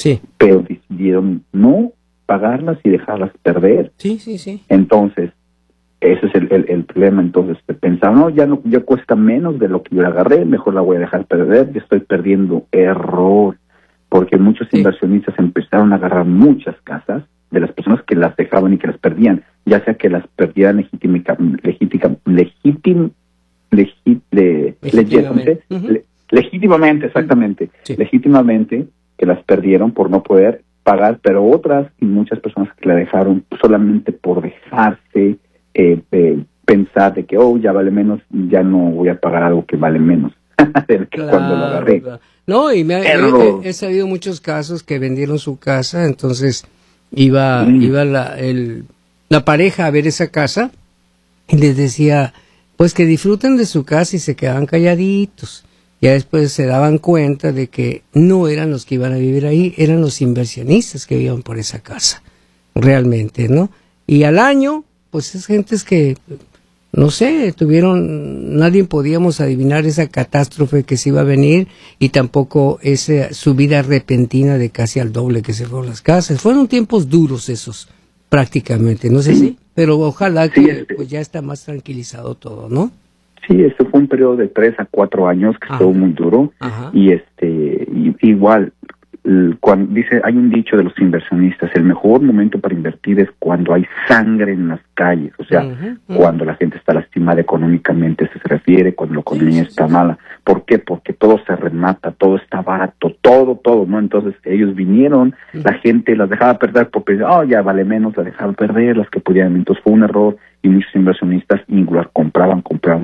Sí. Pero decidieron no pagarlas y dejarlas perder. Sí, sí, sí. Entonces, ese es el problema. Entonces pensaron, no, ya cuesta menos de lo que yo la agarré, mejor la voy a dejar perder, ya estoy perdiendo. Error, porque muchos inversionistas empezaron a agarrar muchas casas de las personas que las dejaban y que las perdían, ya sea que las perdían legítimamente, exactamente, legítimamente, que las perdieron por no poder pagar, pero otras y muchas personas que la dejaron solamente por dejarse pensar de que, ya vale menos, ya no voy a pagar algo que vale menos cuando lo agarré. Claro. No, y he sabido muchos casos que vendieron su casa, entonces iba la pareja a ver esa casa y les decía, pues que disfruten de su casa, y se quedaban calladitos. Ya después se daban cuenta de que no eran los que iban a vivir ahí, eran los inversionistas que vivían por esa casa, realmente, ¿no? Y al año, pues es gentes que, no sé, nadie podíamos adivinar esa catástrofe que se iba a venir, y tampoco esa subida repentina de casi al doble que se fueron las casas. Fueron tiempos duros esos, prácticamente, no sé si, pero ojalá que pues ya está más tranquilizado todo, ¿no? Sí, esto fue un periodo de 3 a 4 años que estuvo muy duro. Y igual, cuando hay un dicho de los inversionistas, el mejor momento para invertir es cuando hay sangre en las calles, o sea, cuando la gente está lastimada económicamente, se refiere, cuando la economía está mala. ¿Por qué? Porque todo se remata, todo está barato, todo, ¿no? Entonces ellos vinieron, la gente las dejaba perder porque ya vale menos, la dejaba perder, las que podían. Entonces fue un error, y muchos inversionistas igual compraban,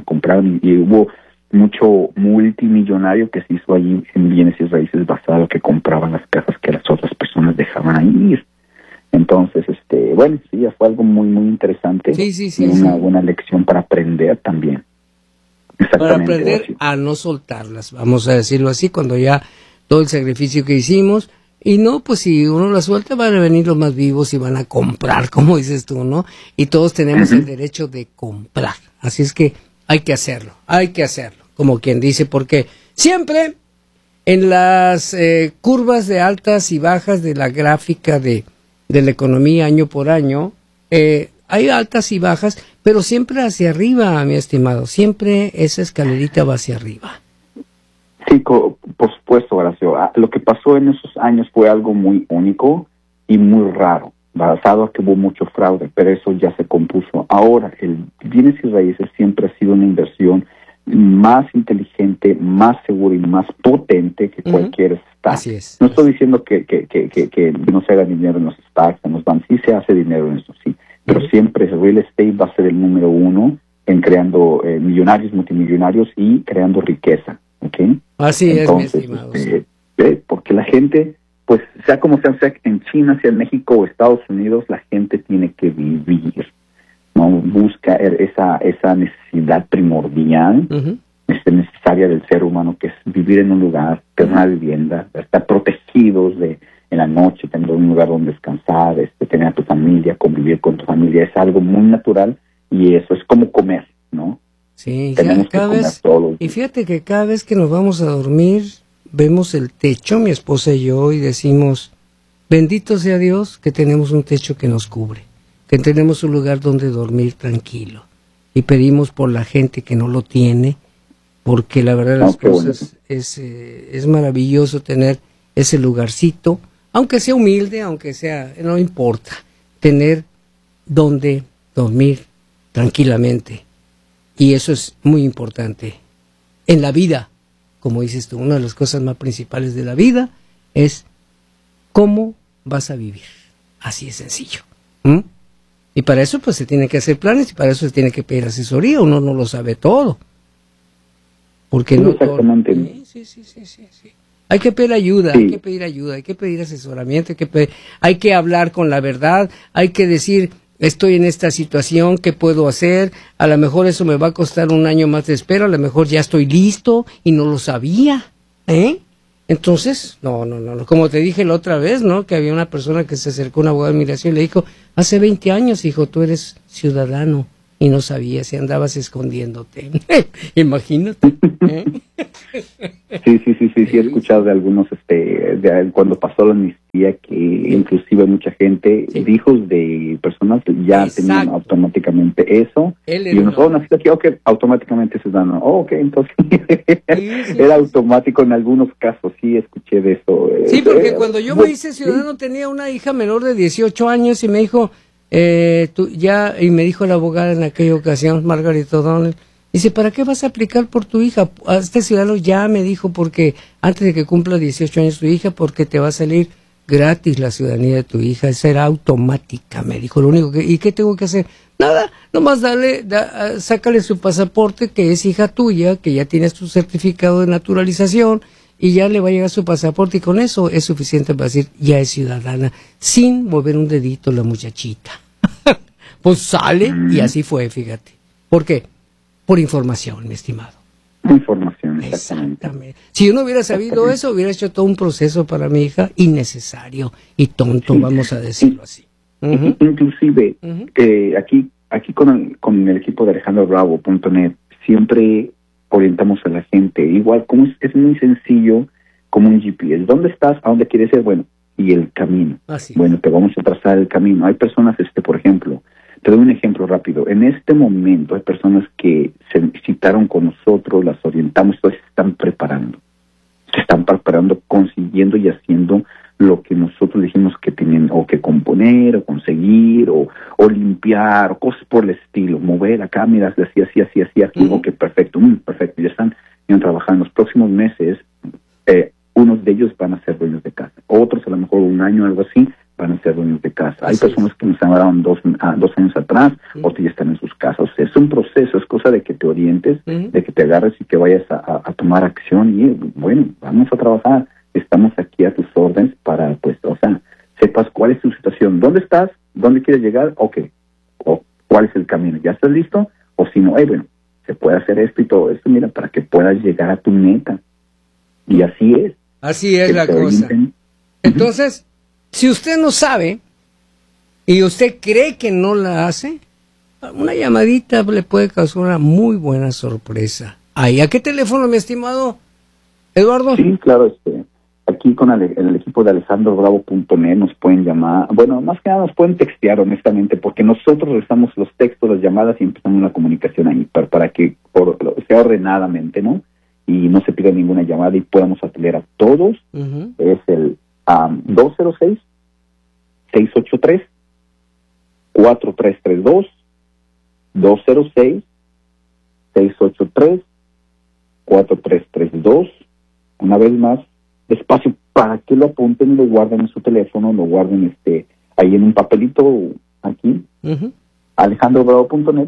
y hubo mucho multimillonario que se hizo allí en bienes y raíces basado, que compraban las casas que las otras personas dejaban ahí. Entonces, bueno, sí, fue algo muy, muy interesante. Sí, una buena lección para aprender también. Para aprender a no soltarlas, vamos a decirlo así, cuando ya todo el sacrificio que hicimos, y no, pues si uno la suelta van a venir los más vivos y van a comprar, como dices tú, ¿no? Y todos tenemos el derecho de comprar, así es que hay que hacerlo, como quien dice, porque siempre en las curvas de altas y bajas de la gráfica de la economía año por año, hay altas y bajas, pero siempre hacia arriba, mi estimado, siempre esa escalerita va hacia arriba. Sí, por supuesto, Horacio. Lo que pasó en esos años fue algo muy único y muy raro, basado a que hubo mucho fraude, pero eso ya se compuso. Ahora, el bienes y raíces siempre ha sido una inversión más inteligente, más segura y más potente que cualquier stack. Así es. No estoy diciendo que no se haga dinero en los stacks, en los bancos. Sí se hace dinero en eso, sí. Pero siempre el real estate va a ser el número uno en creando millonarios, multimillonarios y creando riqueza. ¿Okay? Así entonces, es, mi estimado. Porque la gente, pues sea como sea en China, sea en México o Estados Unidos, la gente tiene que vivir, ¿no? Busca esa necesidad primordial, necesaria del ser humano, que es vivir en un lugar, tener una vivienda, estar protegidos en la noche, tener un lugar donde descansar, tener a tu familia, convivir con tu familia. Es algo muy natural, y eso es como comer, ¿no? Sí, y fíjate que cada vez que nos vamos a dormir, vemos el techo, mi esposa y yo, y decimos, bendito sea Dios que tenemos un techo que nos cubre, que tenemos un lugar donde dormir tranquilo, y pedimos por la gente que no lo tiene, porque la verdad de las cosas es maravilloso tener ese lugarcito, aunque sea humilde, aunque sea, no importa, tener donde dormir tranquilamente. Y eso es muy importante en la vida, como dices tú. Una de las cosas más principales de la vida es cómo vas a vivir. Así es sencillo. Y para eso pues se tiene que hacer planes, y para eso se tiene que pedir asesoría. Uno no lo sabe todo. Porque no exactamente. Sí. Hay que pedir ayuda, hay que pedir asesoramiento, hay que hablar con la verdad, hay que decir, estoy en esta situación, ¿qué puedo hacer? A lo mejor eso me va a costar un año más de espera, a lo mejor ya estoy listo y no lo sabía, Entonces, no, como te dije la otra vez, ¿no? Que había una persona que se acercó a un abogado de inmigración y le dijo, hace 20 años, hijo, tú eres ciudadano y no sabías y andabas escondiéndote. Imagínate. Sí, he escuchado de algunos, cuando pasó la amnistía, que inclusive mucha gente, hijos de personas ya tenían automáticamente eso, y unos, nacido aquí, ok, automáticamente ciudadano, ok, entonces, era automático en algunos casos, sí, escuché de eso. Sí, porque cuando yo me hice ciudadano tenía una hija menor de 18 años y me dijo, y me dijo la abogada en aquella ocasión, Margaret O'Donnell, dice, ¿para qué vas a aplicar por tu hija? Este ciudadano ya me dijo, porque antes de que cumpla 18 años tu hija, porque te va a salir gratis la ciudadanía de tu hija, esa era automática, me dijo. Lo único ¿y qué tengo que hacer? Nada, nomás sácale su pasaporte, que es hija tuya, que ya tienes tu certificado de naturalización, y ya le va a llegar su pasaporte, y con eso es suficiente para decir, ya es ciudadana, sin mover un dedito la muchachita. Pues sale, y así fue, fíjate. ¿Por qué? Por información, mi estimado. Información, exactamente. Si yo no hubiera sabido eso, hubiera hecho todo un proceso para mi hija innecesario y tonto, vamos a decirlo así. Inclusive, aquí con el equipo de AlejandroBravo.net siempre orientamos a la gente. Igual, como es muy sencillo, como un GPS. ¿Dónde estás? ¿A dónde quieres ir? Bueno, y el camino. Bueno, te vamos a trazar el camino. Hay personas, por ejemplo, te doy un ejemplo rápido. En este momento hay personas que se citaron con nosotros, las orientamos, entonces se están preparando, consiguiendo y haciendo lo que nosotros dijimos que tenían o que componer, o conseguir, o limpiar, o cosas por el estilo, mover acá, mira, así, ok, perfecto, ya están trabajando. Los próximos meses, unos de ellos van a ser dueños de casa, otros a lo mejor un año, algo así, van a ser dueños de casa. Hay personas que nos llamaron 2 años atrás, otros ya están en sus casas. O sea, es un proceso, es cosa de que te orientes, de que te agarres y que vayas a tomar acción. Y bueno, vamos a trabajar. Estamos aquí a tus órdenes para, sepas cuál es tu situación. ¿Dónde estás? ¿Dónde quieres llegar? Ok. O ¿cuál es el camino? ¿Ya estás listo? O si no, bueno, se puede hacer esto y todo esto, mira, para que puedas llegar a tu meta. Y así es. Así es la cosa. Entonces, si usted no sabe y usted cree que no la hace, una llamadita le puede causar una muy buena sorpresa. ¿A qué teléfono, mi estimado Eduardo? Sí, claro, aquí con el equipo de AlejandroBravo.net nos pueden llamar, bueno, más que nada nos pueden textear, honestamente, porque nosotros revisamos los textos, las llamadas y empezamos una comunicación ahí para que sea ordenadamente, ¿no? Y no se pida ninguna llamada y podamos atender a todos. Es el 206-683-4332, 206-683-4332. Una vez más, despacio, para que lo apunten y lo guarden en su teléfono, lo guarden ahí en un papelito aquí. AlejandroBravo.net,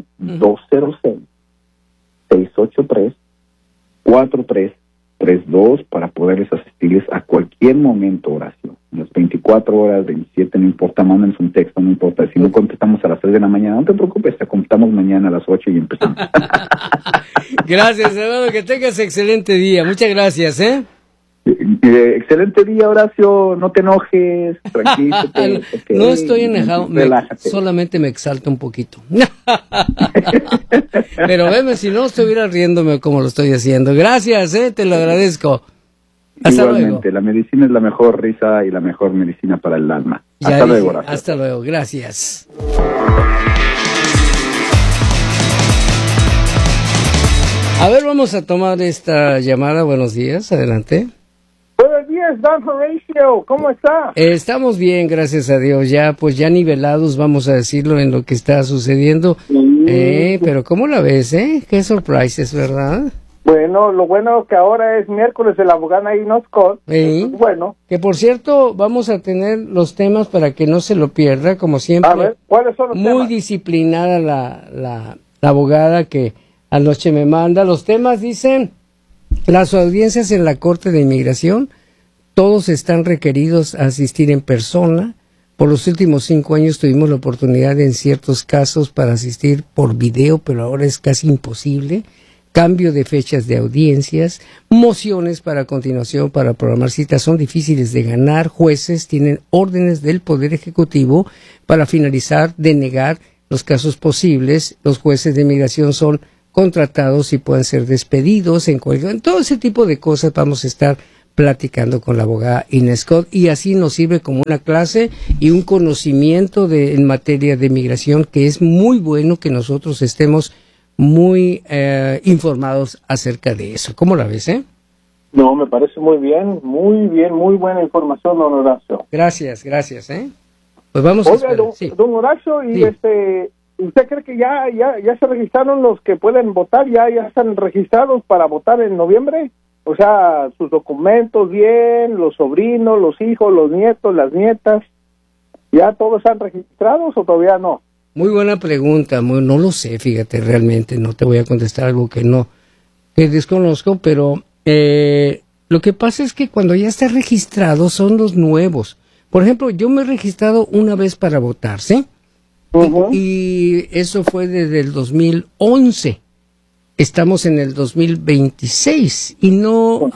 206-683-4332, para poderles asistirles a cualquier momento, Horacio. Las 24 horas, 27, no importa, mándenos un texto, no importa. Si no contestamos a las 3 de la mañana, no te preocupes, te contestamos mañana a las 8 y empezamos. Gracias, hermano, que tengas excelente día. Muchas gracias, Excelente día, Horacio, no te enojes, tranquilo. No estoy enojado, solamente me exalta un poquito. Pero veme, si no estuviera riéndome como lo estoy haciendo. Gracias, te lo agradezco. Hasta Igualmente, luego. La medicina es la mejor risa y la mejor medicina para el alma. Hasta luego, Horacio. Hasta luego, gracias. A ver, vamos a tomar esta llamada. Buenos días, adelante. Buenos días, don Horacio, ¿cómo está? Estamos bien, gracias a Dios, ya nivelados, vamos a decirlo, en lo que está sucediendo. Pero ¿cómo la ves, Qué surprises, ¿verdad? Bueno, lo bueno que ahora es miércoles de la abogada Ino Scott. Bueno. Que por cierto, vamos a tener los temas para que no se lo pierda, como siempre. A ver, ¿cuáles son los temas? Muy disciplinada la abogada que anoche me manda. Los temas dicen: las audiencias en la Corte de Inmigración, todos están requeridos a asistir en persona. Por los últimos 5 años tuvimos la oportunidad en ciertos casos para asistir por video, pero ahora es casi imposible. Cambio de fechas de audiencias, mociones para continuación para programar citas son difíciles de ganar. Jueces tienen órdenes del Poder Ejecutivo para finalizar, denegar los casos posibles, los jueces de inmigración son contratados y pueden ser despedidos en todo ese tipo de cosas. Vamos a estar platicando con la abogada Inés Scott, y así nos sirve como una clase y un conocimiento en materia de inmigración, que es muy bueno que nosotros estemos muy informados acerca de eso. ¿Cómo la ves, No, me parece muy bien, muy buena información, don Horacio. Gracias, Pues vamos a esperar. Don Horacio, y sí. ¿Usted cree que ya se registraron los que pueden votar? ¿Ya están registrados para votar en noviembre? O sea, sus documentos bien, los sobrinos, los hijos, los nietos, las nietas, ¿ya todos están registrados o todavía no? Muy buena pregunta, no lo sé, fíjate, realmente no te voy a contestar algo que desconozco, pero lo que pasa es que cuando ya está registrado son los nuevos. Por ejemplo, yo me he registrado una vez para votar, ¿sí? Uh-huh. Y eso fue desde el 2011. Estamos en el 2026 y no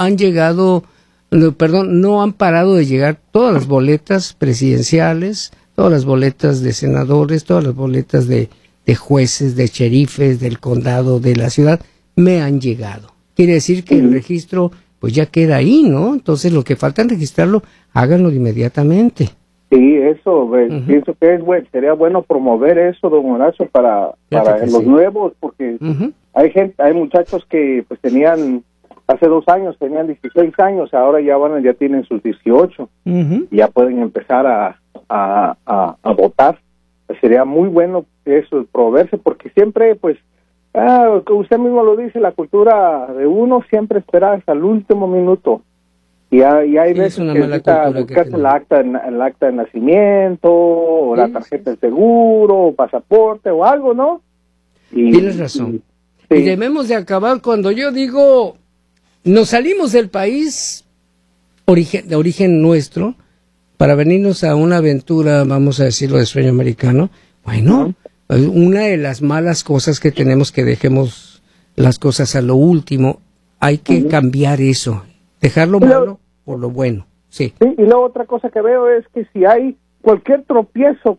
han parado de llegar todas las boletas presidenciales, todas las boletas de senadores, todas las boletas de jueces, de sheriffes, del condado, de la ciudad, me han llegado. Quiere decir que el registro pues ya queda ahí, ¿no? Entonces lo que falta en registrarlo, háganlo inmediatamente. Sí, eso, pienso que sería bueno promover eso, don Horacio, para los nuevos, porque hay muchachos que pues hace 2 años tenían 16 años, ahora ya tienen sus 18, y ya pueden empezar a votar. Pues sería muy bueno eso, promoverse, porque siempre, pues, usted mismo lo dice, la cultura de uno siempre espera hasta el último minuto. Y hay veces que necesita buscarse el acta de nacimiento, o la tarjeta de seguro, o pasaporte, o algo, ¿no? Tienes razón. Sí. Y debemos de acabar cuando yo digo, nos salimos del país de origen nuestro, para venirnos a una aventura, vamos a decirlo, de sueño americano. Bueno, una de las malas cosas que tenemos, que dejemos las cosas a lo último, hay que cambiar eso. Dejar lo malo por lo bueno, sí. Sí, y luego otra cosa que veo es que si hay cualquier tropiezo,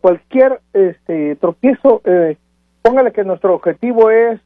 póngale que nuestro objetivo es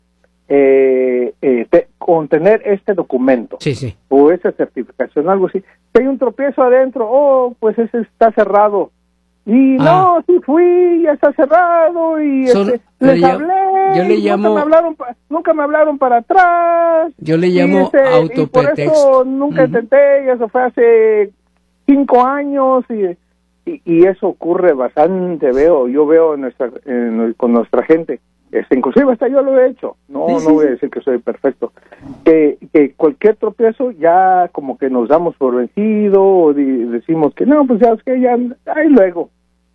contener este documento, sí, o esa certificación, algo así. Si hay un tropiezo adentro, pues ese está cerrado. Y no, sí fui, ya está cerrado, y les hablé, yo le llamo, nunca me hablaron para atrás. Yo le llamo autopretexto. Y por eso nunca intenté, y eso fue hace 5 años, y eso ocurre bastante, yo veo con nuestra gente. Inclusive hasta yo lo he hecho, no voy a decir que soy perfecto, que cualquier tropiezo ya como que nos damos por vencido, o decimos que no, pues ya es que ya, ahí luego.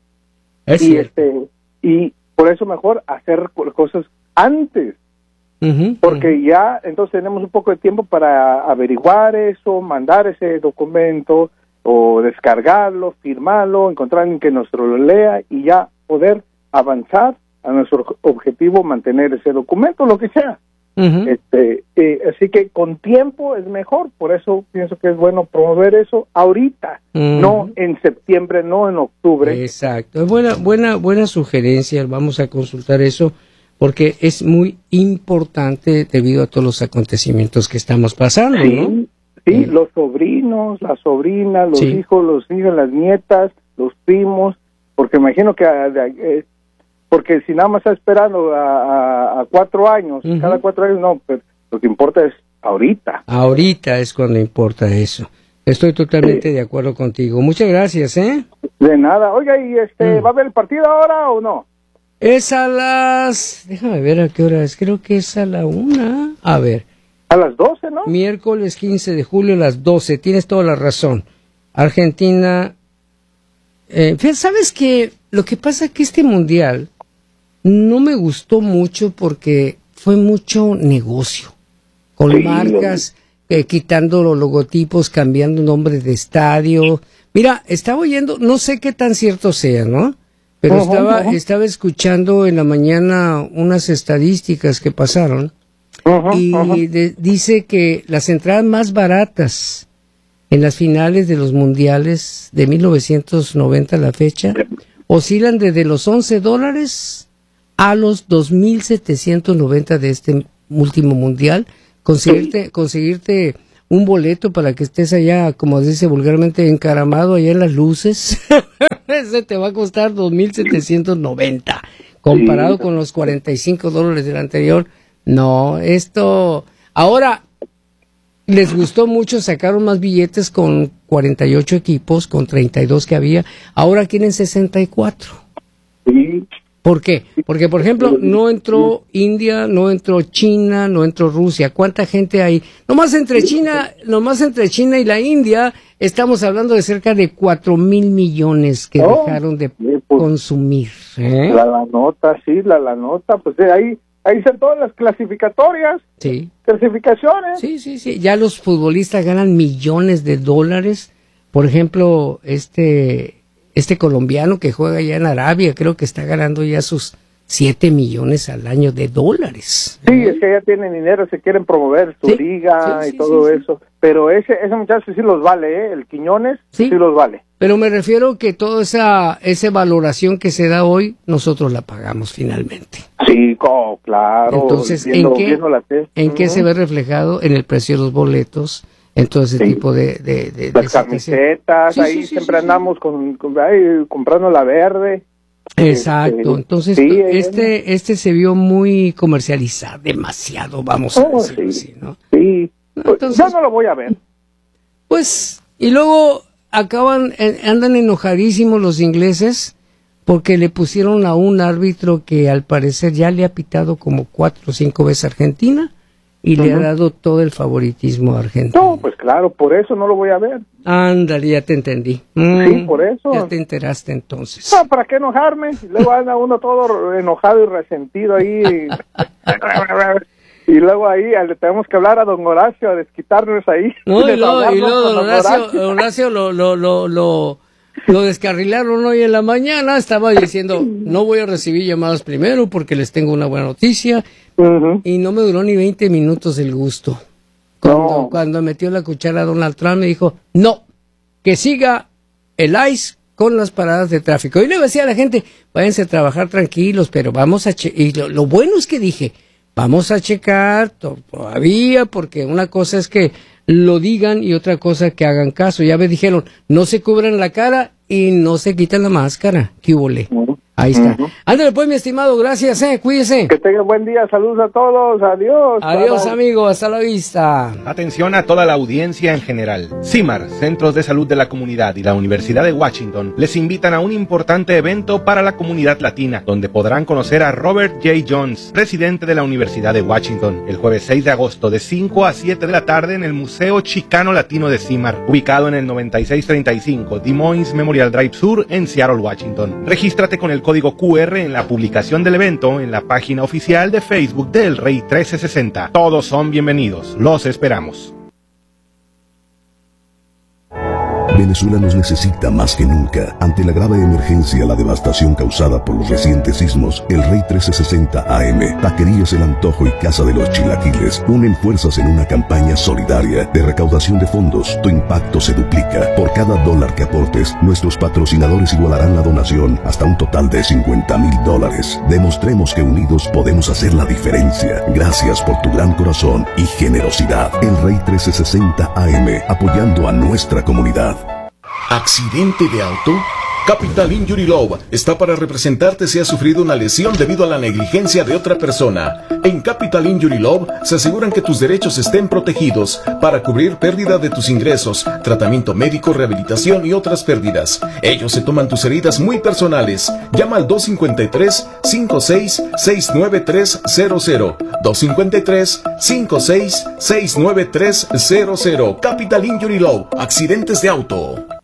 Y por eso mejor hacer cosas antes, porque ya entonces tenemos un poco de tiempo para averiguar eso, mandar ese documento, o descargarlo, firmarlo, encontrar alguien que nos lo lea, y ya poder avanzar a nuestro objetivo, mantener ese documento, lo que sea. Así que con tiempo es mejor, por eso pienso que es bueno promover eso ahorita, no en septiembre, no en octubre. Exacto, buena sugerencia, vamos a consultar eso, porque es muy importante debido a todos los acontecimientos que estamos pasando, ¿no? Sí, los sobrinos, las sobrinas, los hijos, las nietas, los primos, porque imagino que porque si nada más está esperando a 4 años, cada 4 años, no, pero lo que importa es ahorita. Ahorita es cuando importa eso. Estoy totalmente de acuerdo contigo. Muchas gracias, De nada. Oiga, ¿y va a haber el partido ahora o no? Es déjame ver a qué hora es, creo que es a la 1. A ver. A las 12, ¿no? Miércoles 15 de julio a las 12, tienes toda la razón. Argentina, ¿sabes qué? Lo que pasa es que este mundial no me gustó mucho porque fue mucho negocio, con marcas, quitando los logotipos, cambiando nombres de estadio. Mira, estaba oyendo, no sé qué tan cierto sea, ¿no? Pero estaba escuchando en la mañana unas estadísticas que pasaron, y dice que las entradas más baratas en las finales de los mundiales de 1990 a la fecha oscilan desde los $11 a los 2,790 de este último mundial, conseguirte un boleto para que estés allá, como dice vulgarmente, encaramado allá en las luces. Ese te va a costar 2,790 comparado con los $45 del anterior. No, esto ahora les gustó mucho, sacaron más billetes con 48 equipos, con 32 que había, ahora quieren 64. Sí. ¿Por qué? Porque, por ejemplo, no entró India, no entró China, no entró Rusia. ¿Cuánta gente hay? Nomás entre China y la India estamos hablando de cerca de 4,000 millones que dejaron de consumir. La nota, pues ahí están todas las clasificatorias. Sí. Clasificaciones. Sí. Ya los futbolistas ganan millones de dólares. Por ejemplo, este colombiano que juega allá en Arabia, creo que está ganando ya sus 7 millones al año de dólares. Sí, es que ya tienen dinero, se quieren promover su liga y todo eso. Pero ese muchacho sí los vale, el Quiñones sí los vale. Pero me refiero que toda esa valoración que se da hoy, nosotros la pagamos finalmente. Sí, claro. Entonces, ¿en qué se ve reflejado? En el precio de los boletos, en todo ese tipo de las camisetas, ahí siempre andamos comprando la verde. Exacto, entonces este se vio muy comercializado, demasiado, vamos a decirlo así, ¿no? Sí, entonces, yo no lo voy a ver. Pues, y luego andan enojadísimos los ingleses porque le pusieron a un árbitro que al parecer ya le ha pitado como 4 o 5 veces a Argentina y le ha dado todo el favoritismo a Argentina. No, pues claro, por eso no lo voy a ver. Ándale, ya te entendí. Sí, por eso. Ya te enteraste entonces. No, ¿para qué enojarme? Luego anda uno todo enojado y resentido ahí. Y luego ahí le tenemos que hablar a don Horacio a desquitarnos ahí. No, y luego don Horacio lo descarrilaron hoy en la mañana. Estaba diciendo, no voy a recibir llamadas primero porque les tengo una buena noticia. Y no me duró ni 20 minutos el gusto. Cuando metió la cuchara a Donald Trump me dijo, no, que siga el ICE con las paradas de tráfico. Y le decía a la gente, váyanse a trabajar tranquilos, pero vamos a y lo bueno es que dije, vamos a checar todavía, porque una cosa es que lo digan y otra cosa que hagan caso. Ya me dijeron, no se cubran la cara y no se quitan la máscara. ¿Qué hubo? Ahí está. Ándale pues, mi estimado, gracias, cuídese. Que tengan buen día, saludos a todos, adiós. Adiós, amigo, hasta la vista. Atención a toda la audiencia en general. CIMAR, Centros de Salud de la Comunidad y la Universidad de Washington les invitan a un importante evento para la comunidad latina, donde podrán conocer a Robert J. Jones, presidente de la Universidad de Washington, el jueves 6 de agosto de 5 a 7 de la tarde en el Museo Chicano Latino de CIMAR, ubicado en el 9635 Des Moines Memorial Drive Sur en Seattle, Washington. Regístrate con el código QR en la publicación del evento en la página oficial de Facebook del Rey 1360. Todos son bienvenidos. Los esperamos. Venezuela nos necesita más que nunca. Ante la grave emergencia, la devastación causada por los recientes sismos, el Rey 1360 AM, Taquerías El Antojo y Casa de los Chilaquiles unen fuerzas en una campaña solidaria de recaudación de fondos. Tu impacto se duplica. Por cada $1 que aportes, nuestros patrocinadores igualarán la donación hasta un total de $50,000. Demostremos que unidos podemos hacer la diferencia. Gracias por tu gran corazón y generosidad. El Rey 1360 AM, apoyando a nuestra comunidad. ¿Accidente de auto? Capital Injury Law está para representarte si has sufrido una lesión debido a la negligencia de otra persona. En Capital Injury Law se aseguran que tus derechos estén protegidos para cubrir pérdida de tus ingresos, tratamiento médico, rehabilitación y otras pérdidas. Ellos se toman tus heridas muy personales. Llama al 253-56-69300. 253-56-69300. Capital Injury Law. Accidentes de auto.